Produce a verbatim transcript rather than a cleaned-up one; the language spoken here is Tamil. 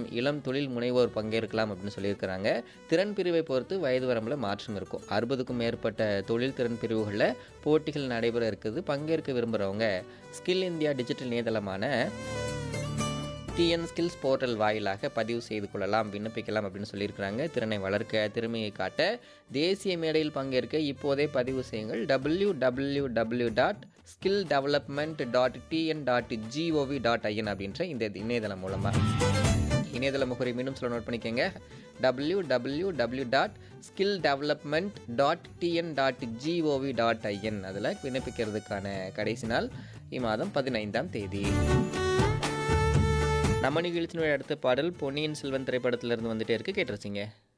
இளம் தொழில் முனைவோர் பங்கேற்கலாம் அப்படின்னு சொல்லியிருக்கிறாங்க. திறன் பிரிவை பொறுத்து வயது வரம்பில் மாற்றம் இருக்கும். அறுபதுக்கும் மேற்பட்ட தொழில் திறன் பிரிவுகளில் போட்டிகள் நடைபெற இருக்குது. பங்கேற்க விரும்புகிறவங்க skill India digital இணையதளமான TN skills portal வாயிலாக பதிவு செய்து கொள்ளலாம், விண்ணப்பிக்கலாம் அப்படின்னு சொல்லியிருக்கிறாங்க. திறனை வளர்க்க, திறமையை காட்ட, தேசிய மேடையில் பங்கேற்க இப்போதே பதிவு செய்யுங்கள். W W W dot skill development dot TN dot gov dot IN அப்படின்ற இந்த இணையதளம் மூலமாக. இணையதள முகவரி மீண்டும் சொல்ல நோட் பண்ணிக்கோங்க. W W W dot skill development dot TN dot gov dot IN. அதில் விண்ணப்பிக்கிறதுக்கான கடைசி நாள் இம்மாதம் பதினைந்தாம் தேதி. நம்ம நிகழ்ச்சியினுடைய அடுத்த பாடல் பொன்னியின் செல்வன் திரைப்படத்திலிருந்து வந்துட்டே இருக்கு, கேட்டுருச்சிங்க.